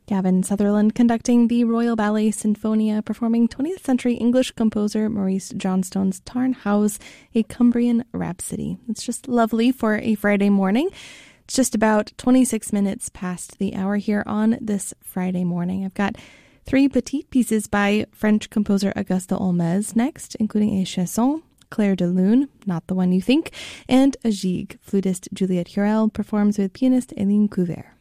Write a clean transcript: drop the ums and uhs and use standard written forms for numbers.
Gavin Sutherland conducting the Royal Ballet Sinfonia, performing 20th century English composer Maurice Johnstone's Tarnhouse, a Cumbrian Rhapsody. It's just lovely for a Friday morning. It's just about 26 minutes past the hour here on this Friday morning. I've got 3 petite pieces by French composer Auguste Holmès next, including a chanson, Clair de Lune, not the one you think, and a gigue. Flutist Juliette Hurel performs with pianist Hélène Couvert.